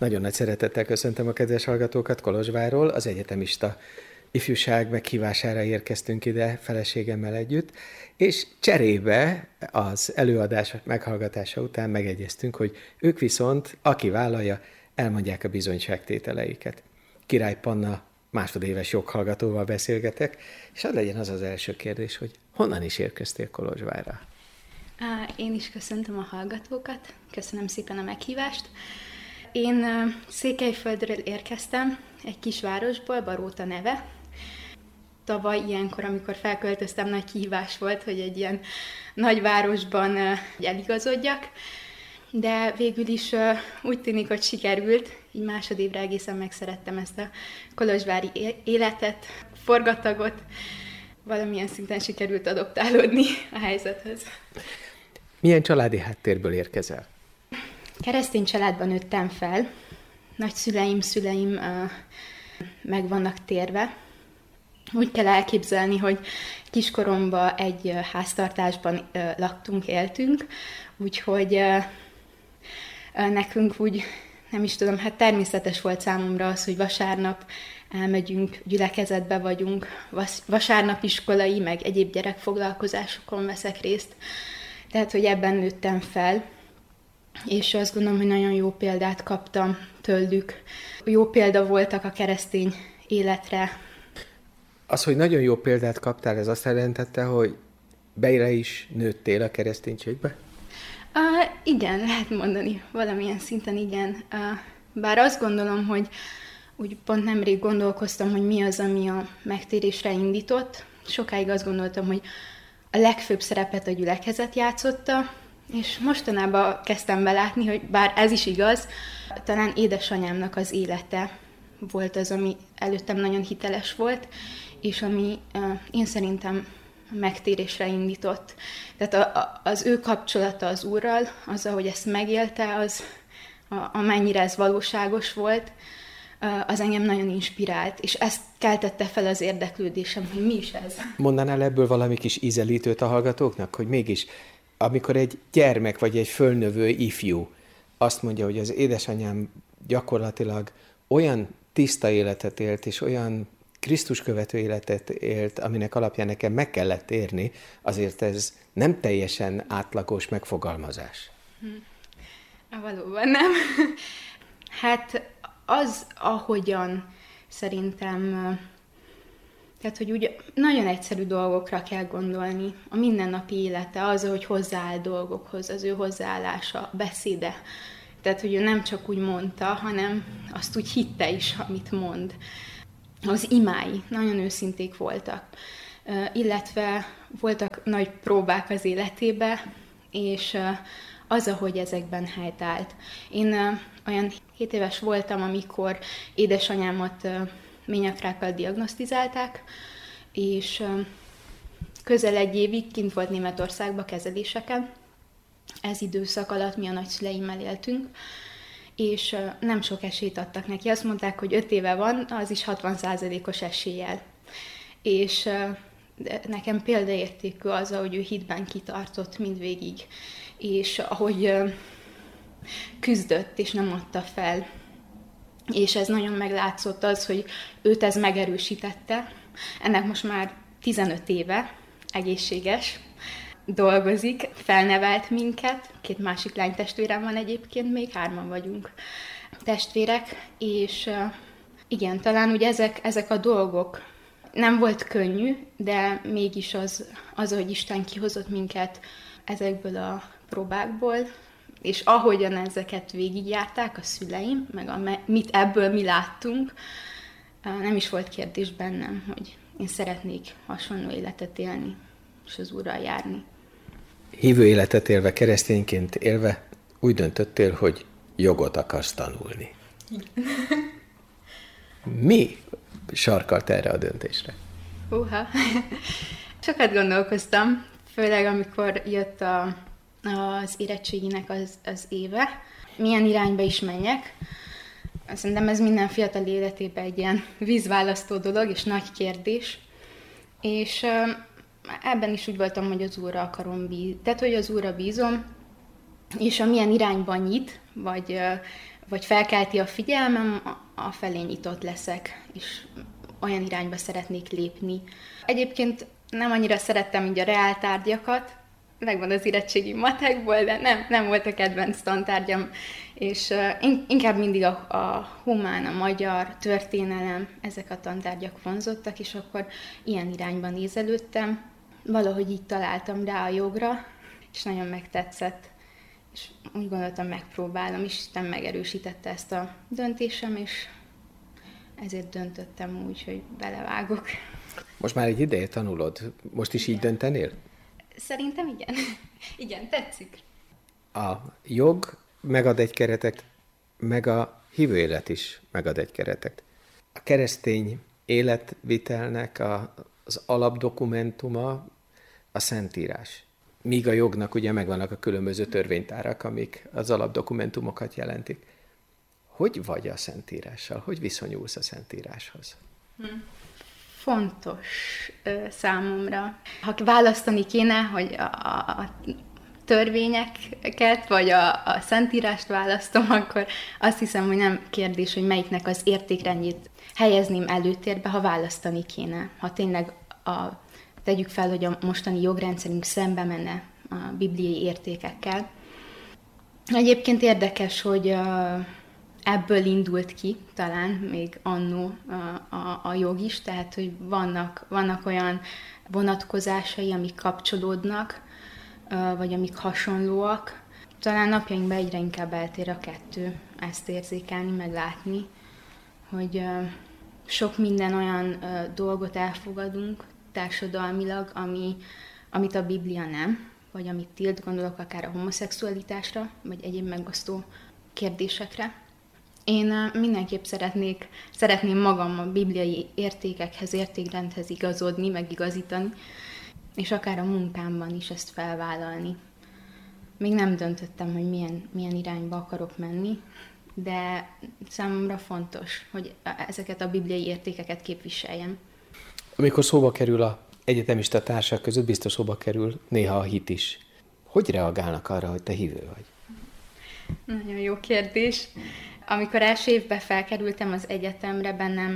Nagyon nagy szeretettel köszöntöm a kedves hallgatókat Kolozsvárról. Az egyetemista ifjúság meghívására érkeztünk ide feleségemmel együtt, és cserébe az előadás meghallgatása után megegyeztünk, hogy ők viszont, aki vállalja, elmondják a bizonyságtételeiket. Király Panna másodéves joghallgatóval beszélgetek, és az legyen az első kérdés, hogy honnan is érkeztél Kolozsvárra? Én is köszöntöm a hallgatókat, köszönöm szépen a meghívást. Én Székelyföldről érkeztem, egy kisvárosból, Baróta neve. Tavaly ilyenkor, amikor felköltöztem, nagy kihívás volt, hogy egy ilyen nagyvárosban eligazodjak, de végül is úgy tűnik, hogy sikerült, így másodévre egészen megszerettem ezt a kolozsvári életet, forgatagot, valamilyen szinten sikerült adoptálódni a helyzethez. Milyen családi háttérből érkezel? Keresztény családban nőttem fel, szüleim meg vannak térve. Úgy kell elképzelni, hogy kiskoromban egy háztartásban laktunk, éltünk, úgyhogy nekünk úgy, nem is tudom, hát természetes volt számomra az, hogy vasárnap elmegyünk, gyülekezetbe vagyunk, vasárnap iskolai, meg egyéb gyerekfoglalkozásokon veszek részt. Tehát, hogy ebben nőttem fel, és azt gondolom, hogy nagyon jó példát kaptam tőlük. Jó példa voltak a keresztény életre. Az, hogy nagyon jó példát kaptál, ez azt jelentette, hogy bele is nőttél a kereszténységbe? Igen, lehet mondani, valamilyen szinten igen. Bár azt gondolom, hogy úgy pont nemrég gondolkoztam, hogy mi az, ami a megtérésre indított. Sokáig azt gondoltam, hogy a legfőbb szerepet a gyülekezet játszotta, és mostanában kezdtem belátni, hogy bár ez is igaz, talán édesanyámnak az élete volt az, ami előttem nagyon hiteles volt, és ami én szerintem megtérésre indított. Tehát az ő kapcsolata az Úrral, az, ahogy ezt megélte, az, amennyire ez valóságos volt, az engem nagyon inspirált, és ezt keltette fel az érdeklődésem, hogy mi is ez. Mondanál ebből valami kis ízelítőt a hallgatóknak, hogy mégis, amikor egy gyermek vagy egy fölnövő ifjú azt mondja, hogy az édesanyám gyakorlatilag olyan tiszta életet élt, és olyan Krisztus követő életet élt, aminek alapján nekem meg kellett érni, azért ez nem teljesen átlagos megfogalmazás. Valóban nem. Hát az, ahogyan szerintem, tehát, hogy úgy nagyon egyszerű dolgokra kell gondolni. A mindennapi élete, az, hogy hozzááll dolgokhoz, az ő hozzáállása, beszéde. Tehát, hogy ő nem csak úgy mondta, hanem azt úgy hitte is, amit mond. Az imái nagyon őszinték voltak, illetve voltak nagy próbák az életébe, és az, ahogy ezekben helytált. Én olyan 7 éves voltam, amikor édesanyámat ményakrákkal diagnosztizálták, és közel 1 évig kint volt Németországban kezeléseken. Ez időszak alatt mi a nagyszüleimmel éltünk, és nem sok esélyt adtak neki. Azt mondták, hogy 5 éve van, az is 60%-os eséllyel. És nekem példaértékű az, ahogy ő hitben kitartott mindvégig, és ahogy küzdött, és nem adta fel. És ez nagyon meglátszott az, hogy őt ez megerősítette. Ennek most már 15 éve egészséges, dolgozik, felnevelt minket, 2 másik lánytestvérem van egyébként, még 3-an vagyunk testvérek, és igen, talán ugye ezek a dolgok nem volt könnyű, de mégis az, hogy Isten kihozott minket ezekből a próbákból, és ahogyan ezeket végigjárták a szüleim, meg mit ebből mi láttunk, nem is volt kérdés bennem, hogy én szeretnék hasonló életet élni, és az Úrral járni. Hívő életet élve, keresztényként élve úgy döntöttél, hogy jogot akarsz tanulni. Mi sarkalt erre a döntésre? Sokat gondolkoztam, főleg amikor jött az érettséginek az éve. Milyen irányba is menjek. Szerintem ez minden fiatal életében egy ilyen vízválasztó dolog, és nagy kérdés. És ebben is úgy voltam, hogy az Úrra akarom bízni. Tehát, hogy az Úrra bízom, és amilyen irányban nyit, vagy felkelti a figyelmem, a felé nyitott leszek, és olyan irányba szeretnék lépni. Egyébként nem annyira szerettem így a reáltárgyakat, megvan az érettségi matekból, de nem volt a kedvenc tantárgyam, és inkább mindig a humán, a magyar, történelem, ezek a tantárgyak vonzottak, és akkor ilyen irányban nézelődtem. Valahogy így találtam rá a jogra, és nagyon megtetszett, és úgy gondoltam, megpróbálom, és Isten megerősítette ezt a döntésem, és ezért döntöttem úgy, hogy belevágok. Most már egy ideje tanulod. Most is így döntenél? Szerintem igen. Igen, tetszik. A jog megad egy keretet, meg a hívő élet is megad egy keretet. A keresztény életvitelnek az alapdokumentuma a Szentírás. Míg a jognak ugye megvannak a különböző törvénytárak, amik az alapdokumentumokat jelentik. Hogy vagy a Szentírással? Hogy viszonyulsz a Szentíráshoz? Fontos számomra. Ha választani kéne, hogy a törvényeket, vagy a Szentírást választom, akkor azt hiszem, hogy nem kérdés, hogy melyiknek az értékrendjét helyezném előtérbe, ha választani kéne. Ha tényleg tegyük fel, hogy a mostani jogrendszerünk szembe menne a bibliai értékekkel. Egyébként érdekes, hogy ebből indult ki talán még annó a jog is, tehát hogy vannak olyan vonatkozásai, amik kapcsolódnak, vagy amik hasonlóak. Talán napjainkban egyre inkább eltér a kettő, ezt érzékelni, meg látni, hogy sok minden olyan dolgot elfogadunk társadalmilag, amit a Biblia nem, vagy amit tilt, gondolok akár a homoszexualitásra, vagy egyéb megosztó kérdésekre. Én mindenképp szeretném magam a bibliai értékekhez, értékrendhez igazodni, meg igazítani, és akár a munkámban is ezt felvállalni. Még nem döntöttem, hogy milyen irányba akarok menni, de számomra fontos, hogy ezeket a bibliai értékeket képviseljem. Amikor szóba kerül a egyetemista társak között, biztos szóba kerül néha a hit is. Hogy reagálnak arra, hogy te hívő vagy? Nagyon jó kérdés. Amikor első évben felkerültem az egyetemre, bennem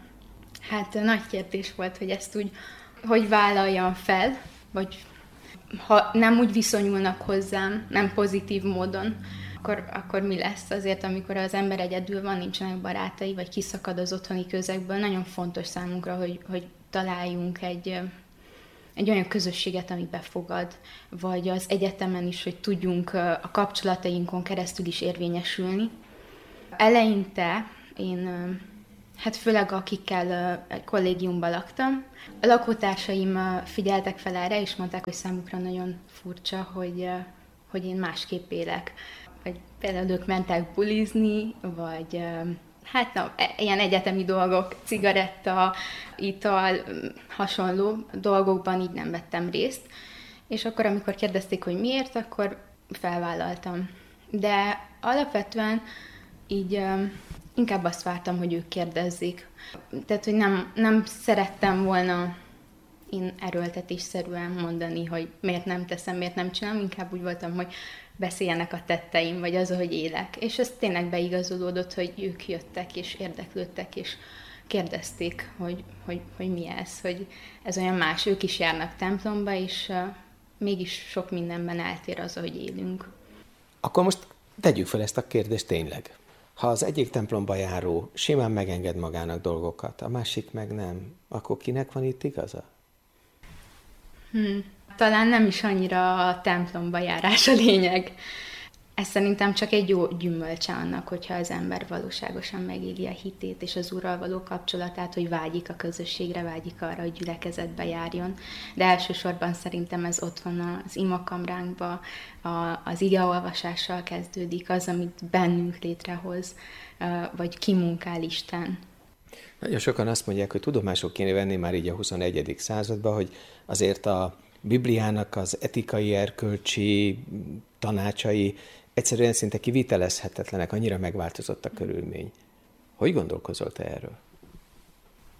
nagy kérdés volt, hogy ezt úgy, hogy vállaljam fel, vagy ha nem úgy viszonyulnak hozzám, nem pozitív módon, akkor mi lesz? Azért, amikor az ember egyedül van, nincsenek barátai, vagy kiszakad az otthoni közegből, nagyon fontos számunkra, hogy találjunk egy olyan közösséget, ami befogad, vagy az egyetemen is, hogy tudjunk a kapcsolatainkon keresztül is érvényesülni. Eleinte én, főleg akikkel egy kollégiumban laktam, a lakótársaim figyeltek fel erre, és mondták, hogy számukra nagyon furcsa, hogy én másképp élek. Vagy például ők mentek bulizni, vagy ilyen egyetemi dolgok, cigaretta, ital, hasonló dolgokban így nem vettem részt. És akkor, amikor kérdezték, hogy miért, akkor felvállaltam. De alapvetően így inkább azt vártam, hogy ők kérdezzék. Tehát, hogy nem szerettem volna én erőltetésszerűen mondani, hogy miért nem teszem, miért nem csinálom, inkább úgy voltam, hogy beszéljenek a tetteim, vagy az, hogy élek. És ez tényleg beigazolódott, hogy ők jöttek, és érdeklődtek, és kérdezték, hogy mi ez, hogy ez olyan más. Ők is járnak templomba, és mégis sok mindenben eltér az, hogy élünk. Akkor most tegyük fel ezt a kérdést tényleg. Ha az egyik templomba járó simán megenged magának dolgokat, a másik meg nem, akkor kinek van itt igaza? Talán nem is annyira a templomba járás a lényeg. Ez szerintem csak egy jó gyümölcse annak, hogyha az ember valóságosan megéli a hitét és az Úrral való kapcsolatát, hogy vágyik a közösségre, vágyik arra, hogy gyülekezetbe járjon. De elsősorban szerintem ez ott van az imakamránkban, az igeolvasással kezdődik, az, amit bennünk létrehoz, vagy kimunkál Isten. Nagyon sokan azt mondják, hogy tudomásul kéne venni már így a 21. században, hogy azért a Bibliának az etikai, erkölcsi tanácsai egyszerűen szinte kivitelezhetetlenek, annyira megváltozott a körülmény. Hogy gondolkozol te erről?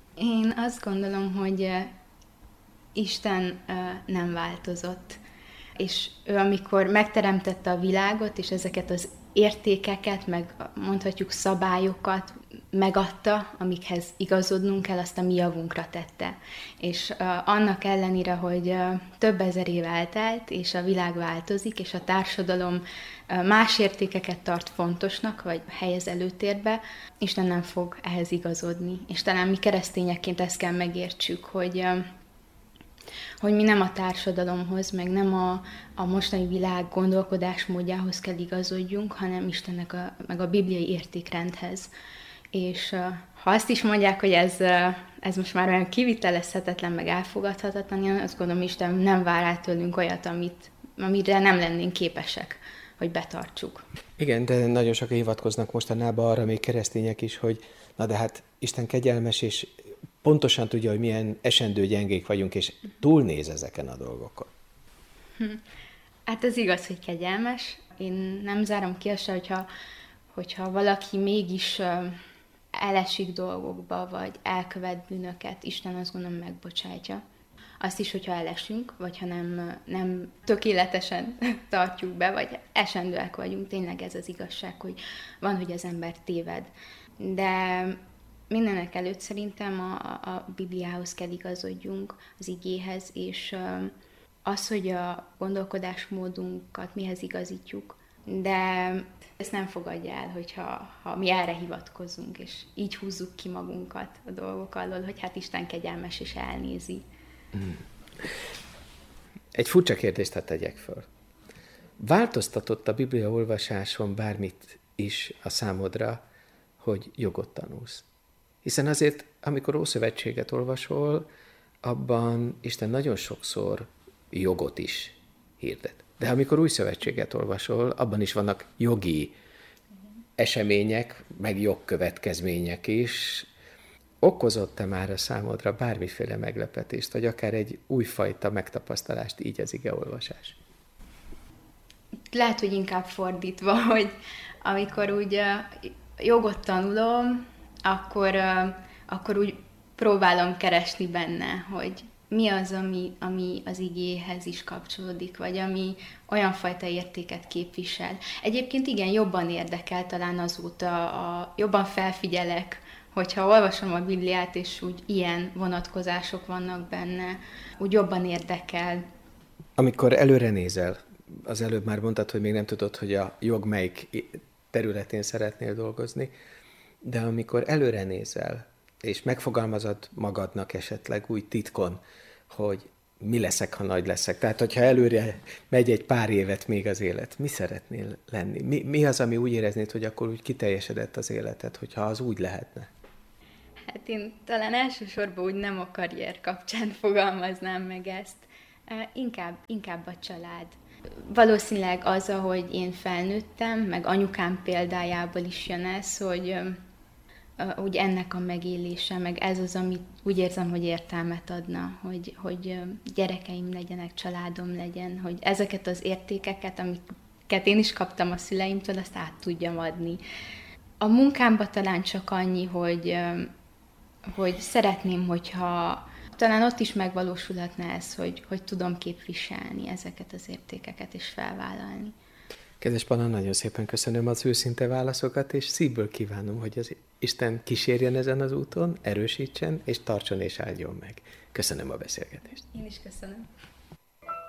Én azt gondolom, hogy Isten nem változott. és ő amikor megteremtette a világot, és ezeket az értékeket, meg mondhatjuk szabályokat megadta, amikhez igazodnunk kell, azt a mi javunkra tette. És annak ellenére, hogy több ezer év eltelt, és a világ változik, és a társadalom más értékeket tart fontosnak, vagy helyez előtérbe, Isten nem fog ehhez igazodni. És talán mi keresztényekként ezt kell megértsük, hogy mi nem a társadalomhoz, meg nem a mostani világ gondolkodásmódjához kell igazodjunk, hanem Istennek meg a bibliai értékrendhez. És ha azt is mondják, hogy ez most már olyan kivitelezhetetlen, meg elfogadhatatlan, én azt gondolom, Isten nem vár el tőlünk olyat, amire nem lennénk képesek, hogy betartsuk. Igen, de nagyon sokan hivatkoznak mostanában arra, még keresztények is, hogy na de hát Isten kegyelmes, és pontosan tudja, hogy milyen esendő gyengék vagyunk, és túlnéz ezeken a dolgokon. Hát ez igaz, hogy kegyelmes. Én nem zárom ki azt, hogyha valaki mégis elesik dolgokba, vagy elkövet bűnöket, Isten azt gondolom megbocsátja. Azt is, hogyha elesünk, vagy ha nem tökéletesen tartjuk be, vagy esendőek vagyunk, tényleg ez az igazság, hogy van, hogy az ember téved. De mindenek előtt szerintem a Bibliához kell igazodjunk, az igéhez, és az, hogy a gondolkodásmódunkat mihez igazítjuk, de ezt nem fogadja el, hogyha mi erre hivatkozunk, és így húzzuk ki magunkat a dolgok alól, hogy hát Isten kegyelmes és elnézi. Egy furcsa kérdést tegyek föl. Változtatott a Biblia olvasáson bármit is a számodra, hogy jogot tanulsz? Hiszen azért, amikor Ószövetséget olvasol, abban Isten nagyon sokszor jogot is hirdet. De amikor Új Szövetséget olvasol, abban is vannak jogi események, meg jogkövetkezmények is. Okozott-e már a számodra bármiféle meglepetést, vagy akár egy újfajta megtapasztalást így az igeolvasás? Lehet, hogy inkább fordítva, hogy amikor úgy jogot tanulom, akkor úgy próbálom keresni benne, hogy mi az, ami az igéhez is kapcsolódik, vagy ami olyan fajta értéket képvisel. Egyébként igen, jobban érdekel talán azóta, jobban felfigyelek, hogyha olvasom a Bibliát, és úgy ilyen vonatkozások vannak benne, úgy jobban érdekel. Amikor előre nézel, az előbb már mondtad, hogy még nem tudod, hogy a jog melyik területén szeretnél dolgozni, de amikor előre nézel, és megfogalmazod magadnak esetleg úgy titkon, hogy mi leszek, ha nagy leszek. Tehát, hogyha előre megy egy pár évet még az élet, mi szeretnél lenni? Mi az, ami úgy éreznéd, hogy akkor úgy kiteljesedett az életed, hogyha az úgy lehetne? Hát én talán elsősorban úgy nem a karrier kapcsán fogalmaznám meg ezt. Inkább a család. Valószínűleg az, ahogy én felnőttem, meg anyukám példájából is jön ez, hogy úgy ennek a megélése, meg ez az, amit úgy érzem, hogy értelmet adna, hogy gyerekeim legyenek, családom legyen, hogy ezeket az értékeket, amiket én is kaptam a szüleimtől, azt át tudjam adni. A munkámban talán csak annyi, hogy szeretném, hogyha talán ott is megvalósulhatna ez, hogy tudom képviselni ezeket az értékeket és felvállalni. Kedves Panna, nagyon szépen köszönöm az őszinte válaszokat, és szívből kívánom, hogy az Isten kísérjen ezen az úton, erősítsen, és tartson és áldjon meg. Köszönöm a beszélgetést. Én is köszönöm.